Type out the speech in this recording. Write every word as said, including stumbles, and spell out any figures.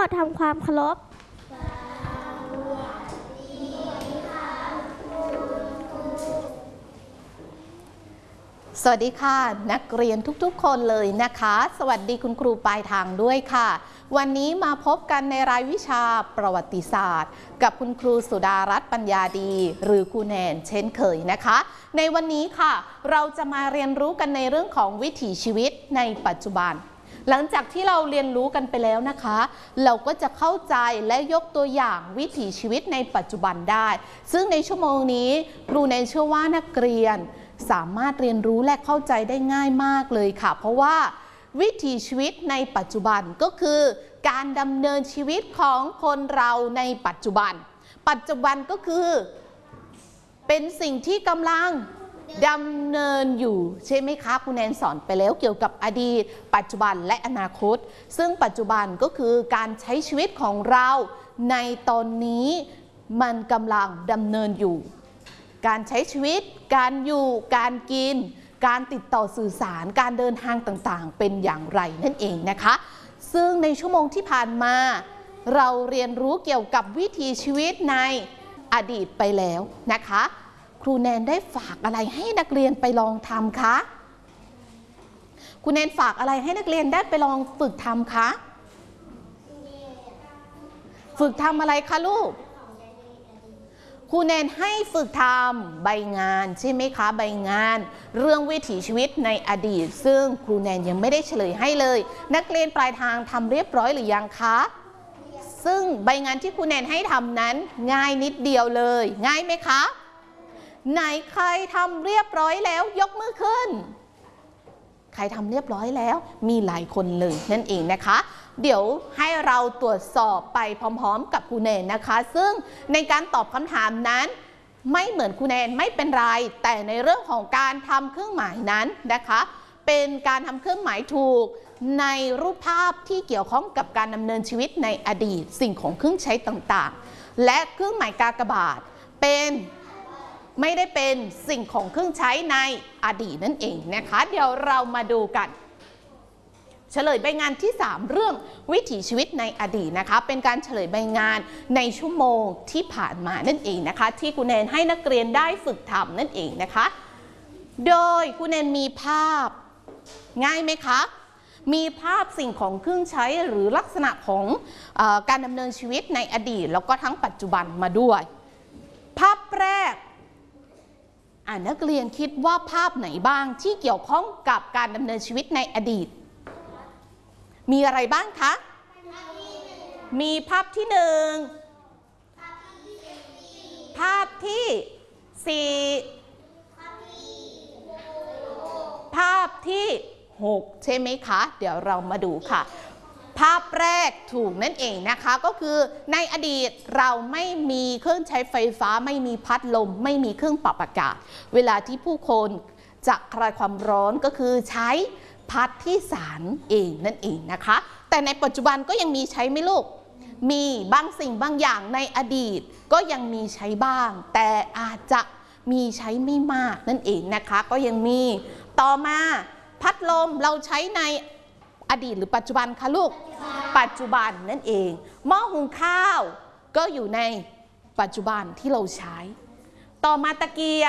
ทำความเคารพสวัสดีค่ะนักเรียนทุกๆคนเลยนะคะสวัสดีคุณครูปลายทางด้วยค่ะวันนี้มาพบกันในรายวิชาประวัติศาสตร์กับคุณครูสุดารัตน์ปัญญาดีหรือครูแนนเช่นเคยนะคะในวันนี้ค่ะเราจะมาเรียนรู้กันในเรื่องของวิถีชีวิตในปัจจุบันหลังจากที่เราเรียนรู้กันไปแล้วนะคะเราก็จะเข้าใจและยกตัวอย่างวิถีชีวิตในปัจจุบันได้ซึ่งในชั่วโมงนี้ครูแนนเชื่อว่านักเรียนสามารถเรียนรู้และเข้าใจได้ง่ายมากเลยค่ะเพราะว่าวิถีชีวิตในปัจจุบันก็คือการดำเนินชีวิตของคนเราในปัจจุบันปัจจุบันก็คือเป็นสิ่งที่กำลังดำเนินอยู่ใช่ไหมคะคุณแนนสอนไปแล้วเกี่ยวกับอดีตปัจจุบันและอนาคตซึ่งปัจจุบันก็คือการใช้ชีวิตของเราในตอนนี้มันกำลังดำเนินอยู่การใช้ชีวิตการอยู่การกินการติดต่อสื่อสารการเดินทางต่างๆเป็นอย่างไรนั่นเองนะคะซึ่งในชั่วโมงที่ผ่านมาเราเรียนรู้เกี่ยวกับวิถีชีวิตในอดีตไปแล้วนะคะครูแนนได้ฝากอะไรให้นักเรียนไปลองทำคะครูแนนฝากอะไรให้นักเรียนได้ไปลองฝึกทำคะฝึกทำอะไรคะลูกครูแนนให้ฝึกทำใบงานใช่ไหมคะใบงานเรื่องวิถีชีวิตในอดีตซึ่งครูแนนยังไม่ได้เฉลยให้เลยนักเรียนปลายทางทำเรียบร้อยหรือยังคะซึ่งใบงานที่ครูแนนให้ทำนั้นง่ายนิดเดียวเลยง่ายไหมคะไหนใครทำเรียบร้อยแล้วยกมือขึ้นใครทำเรียบร้อยแล้วมีหลายคนเลยนั่นเองนะคะเดี๋ยวให้เราตรวจสอบไปพร้อมๆกับครูแนนนะคะซึ่งในการตอบคำถามนั้นไม่เหมือนครูแนนไม่เป็นไรแต่ในเรื่องของการทำเครื่องหมายนั้นนะคะเป็นการทำเครื่องหมายถูกในรูปภาพที่เกี่ยวข้องกับการดำเนินชีวิตในอดีตสิ่งของเครื่องใช้ต่างๆและเครื่องหมายกากบาทเป็นไม่ได้เป็นสิ่งของเครื่องใช้ในอดีตนั่นเองนะคะเดี๋ยวเรามาดูกันเฉลยใบงานที่สามเรื่องวิถีชีวิตในอดีตนะคะเป็นการเฉลยใบงานในชั่วโมงที่ผ่านมานั่นเองนะคะที่ครูแนนให้นักเรียนได้ฝึกทำนั่นเองนะคะโดยครูแนนมีภาพง่ายไหมคะมีภาพสิ่งของเครื่องใช้หรือลักษณะของเอ่อการดำเนินชีวิตในอดีตแล้วก็ทั้งปัจจุบันมาด้วยภาพแรกอ่านักเรียนคิดว่าภาพไหนบ้างที่เกี่ยวข้องกับการดำเนินชีวิตในอดีตมีอะไรบ้างคะมีภาพที่หนึ่งภาพที่สี่ภาพที่หกใช่ไหมคะเดี๋ยวเรามาดูค่ะภาพแรกถูกนั่นเองนะคะก็คือในอดีตเราไม่มีเครื่องใช้ไฟฟ้าไม่มีพัดลมไม่มีเครื่องปรับอากาศเวลาที่ผู้คนจะคลายความร้อนก็คือใช้พัดที่สารเองนั่นเองนะคะแต่ในปัจจุบันก็ยังมีใช้ไหมลูกมีบางสิ่งบางอย่างในอดีตก็ยังมีใช้บ้างแต่อาจจะมีใช้ไม่มากนั่นเองนะคะก็ยังมีต่อมาพัดลมเราใช้ในอดีตหรือปัจจุบันคะลูกปัจจุบันนั่นเองหม้อหุงข้าวก็อยู่ในปัจจุบันที่เราใช้ต่อมาตะเกียง